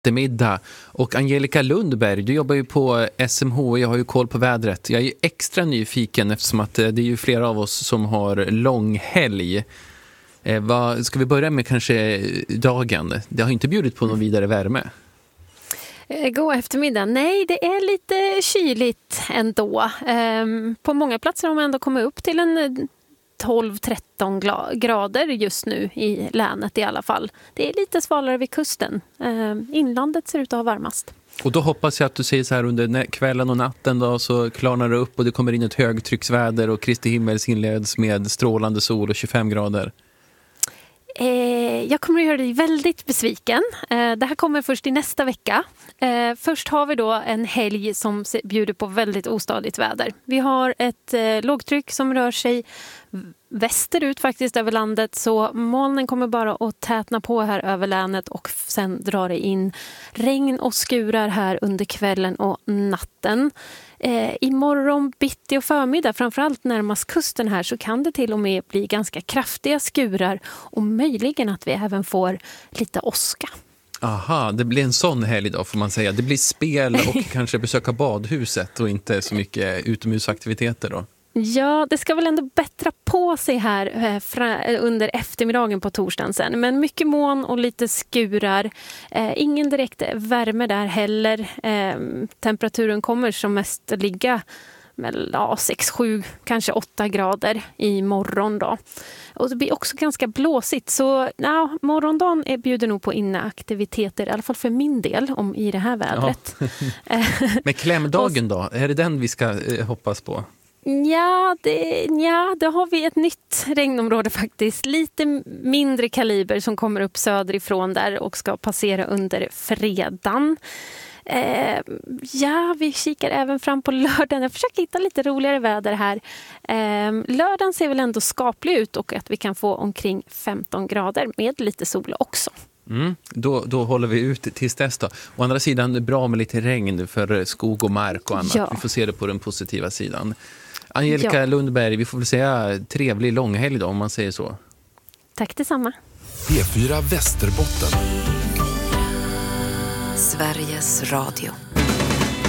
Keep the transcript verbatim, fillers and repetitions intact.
eftermiddag. Och Angelica Lundberg, du jobbar ju på S M H, jag har ju koll på vädret. Jag är ju extra nyfiken eftersom att det är ju flera av oss som har långhelg. Eh, vad, ska vi börja med kanske dagen? Det har inte bjudit på någon vidare värme. God eftermiddag. Nej, det är lite kyligt ändå. Ehm, på många platser har man ändå kommit upp till en tolv tretton grader just nu i länet i alla fall. Det är lite svalare vid kusten. Ehm, inlandet ser ut att ha varmast. Och då hoppas jag att du säger så här under kvällen och natten då, så klarnar det upp och det kommer in ett högtrycksväder och Kristi himmels inleds med strålande sol och tjugofem grader. Eh, jag kommer att göra dig väldigt besviken. Eh, det här kommer först i nästa vecka. Eh, först har vi då en helg som bjuder på väldigt ostadigt väder. Vi har ett eh, lågtryck som rör sig västerut faktiskt över landet, så molnen kommer bara att tätna på här över länet och sen drar det in regn och skurar här under kvällen och natten. Eh, imorgon bitti och förmiddag, framförallt närmast kusten här, så kan det till och med bli ganska kraftiga skurar och möjligen att vi även får lite åska. Aha, det blir en sån helg då får man säga. Det blir spel och kanske besöka badhuset och inte så mycket utomhusaktiviteter då. Ja, det ska väl ändå bättra på sig här eh, under eftermiddagen på torsdagen sen. Men mycket moln och lite skurar. Eh, ingen direkt värme där heller. Eh, temperaturen kommer som mest ligga med ja, sex sju, kanske åtta grader i morgon då. Och det blir också ganska blåsigt. Så ja, morgondagen är bjuder nog på inaktiviteter, i alla fall för min del, om i det här vädret. Ja. Men klämdagen då? Är det den vi ska eh, hoppas på? Ja det, ja, då har vi ett nytt regnområde faktiskt. Lite mindre kaliber som kommer upp söderifrån där och ska passera under fredagen. Eh, ja, vi kikar även fram på lördagen. Jag försöker hitta lite roligare väder här. Eh, lördagen ser väl ändå skaplig ut och att vi kan få omkring femton grader med lite sol också. Mm, då, då håller vi ut tills dess då. Å andra sidan är det bra med lite regn för skog och mark och annat. Ja. Vi får se det på den positiva sidan. Angelica ja. Lundberg, vi får väl säga trevlig långhelg då, om man säger så. Tack detsamma. P fyra Västerbotten. Sveriges Radio.